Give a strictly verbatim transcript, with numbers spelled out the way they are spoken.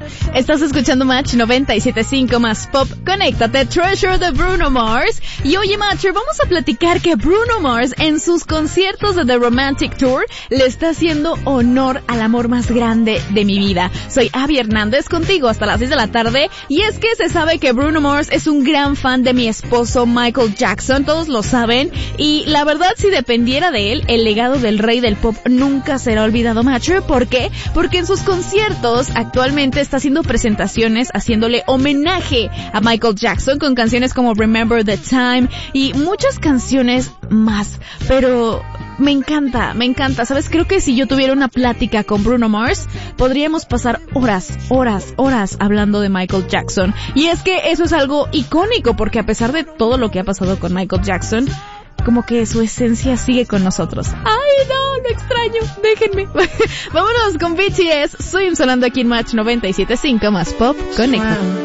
Estás escuchando Match noventa y siete punto cinco más Pop. Conéctate, Treasure de Bruno Mars. Y oye, Matcher, vamos a platicar que Bruno Mars en sus conciertos de The Romantic Tour le está haciendo honor al amor más grande de mi vida. Soy Abby Hernández, contigo hasta las seis de la tarde. Y es que se sabe que Bruno Mars es un gran fan de mi esposo Michael Jackson, todos lo saben. Y la verdad, si dependiera de él, el legado del rey del pop nunca será olvidado, Matcher. ¿Por qué? Porque en sus conciertos actualmente está haciendo presentaciones haciéndole homenaje a Michael Jackson con canciones como Remember the Time y muchas canciones más. Pero me encanta, me encanta. ¿Sabes? Creo que si yo tuviera una plática con Bruno Mars, podríamos pasar horas, horas, horas hablando de Michael Jackson. Y es que eso es algo icónico, porque a pesar de todo lo que ha pasado con Michael Jackson, como que su esencia sigue con nosotros. ¡Ay, no! Lo extraño. Déjenme. Vámonos con B T S. Swim sonando aquí en Match noventa y siete punto cinco más Pop. Conecta.